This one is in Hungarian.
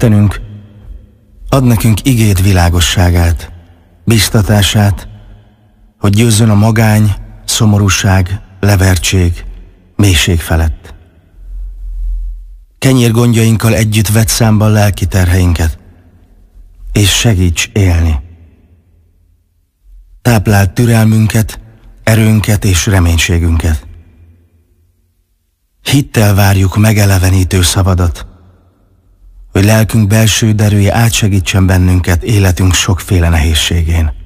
Istenünk, add nekünk igéd világosságát, biztatását, hogy győzzön a magány, szomorúság, levertség, mélység felett. Kenyérgondjainkkal együtt vedd számba lelki terheinket, és segíts élni. Tápláld türelmünket, erőnket és reménységünket. Hittel várjuk megelevenítő szavadat, hogy lelkünk belső erője átsegítsen bennünket életünk sokféle nehézségén.